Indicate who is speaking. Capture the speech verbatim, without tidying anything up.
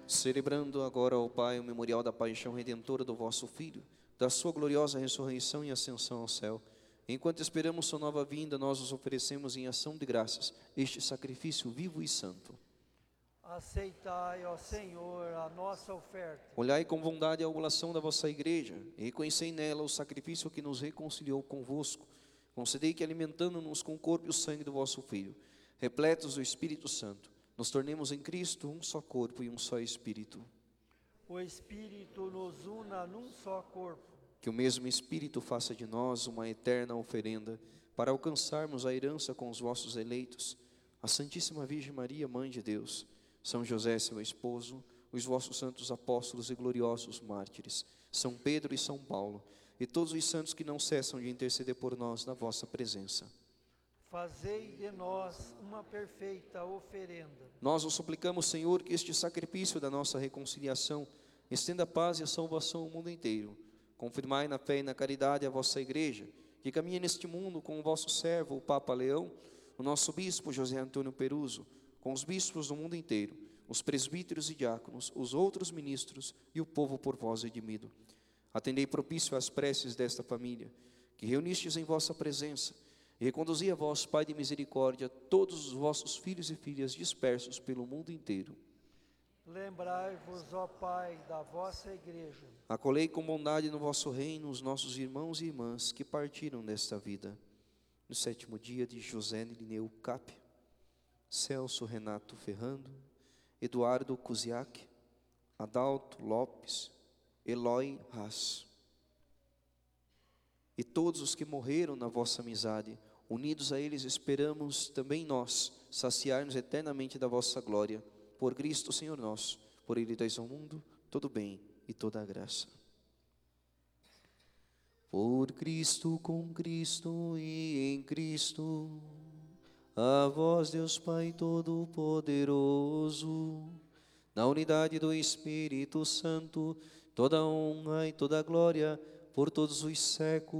Speaker 1: Celebrando agora, ó Pai, o memorial da paixão redentora do vosso Filho, da sua gloriosa ressurreição e ascensão ao céu, enquanto esperamos sua nova vinda, nós os oferecemos em ação de graças este sacrifício vivo e santo.
Speaker 2: Aceitai, ó Senhor, a nossa oferta.
Speaker 1: Olhai com bondade a oblação da vossa igreja, e reconhecei nela o sacrifício que nos reconciliou convosco. Concedei que, alimentando-nos com o corpo e o sangue do vosso Filho, repletos do Espírito Santo, nos tornemos em Cristo um só corpo e um só Espírito.
Speaker 2: O Espírito nos una num só corpo.
Speaker 1: Que o mesmo Espírito faça de nós uma eterna oferenda, para alcançarmos a herança com os vossos eleitos, a Santíssima Virgem Maria, Mãe de Deus, São José, seu esposo, os vossos santos apóstolos e gloriosos mártires, São Pedro e São Paulo, e todos os santos que não cessam de interceder por nós na vossa presença.
Speaker 2: Fazei de nós uma perfeita oferenda.
Speaker 1: Nós o suplicamos, Senhor, que este sacrifício da nossa reconciliação estenda a paz e a salvação ao mundo inteiro. Confirmai na fé e na caridade a vossa igreja, que caminha neste mundo com o vosso servo, o Papa Leão, o nosso bispo José Antônio Peruso, com os bispos do mundo inteiro, os presbíteros e diáconos, os outros ministros e o povo por vós redimido. Atendei propício às preces desta família, que reunistes em vossa presença, e reconduzi a vós, Pai de misericórdia, todos os vossos filhos e filhas dispersos pelo mundo inteiro.
Speaker 2: Lembrai-vos, ó Pai, da vossa igreja.
Speaker 1: Acolhei com bondade no vosso reino os nossos irmãos e irmãs que partiram desta vida. No sétimo dia de José Nirineu Cap, Celso Renato Ferrando, Eduardo Cusiac, Adalto Lopes, Eloy Haas, e todos os que morreram na vossa amizade, unidos a eles esperamos também nós saciar-nos eternamente da vossa glória, por Cristo Senhor nosso. Por Ele dais ao mundo todo bem e toda a graça. Por Cristo, com Cristo e em Cristo, a vós Deus Pai Todo-Poderoso, na unidade do Espírito Santo, toda honra e toda glória por todos os séculos.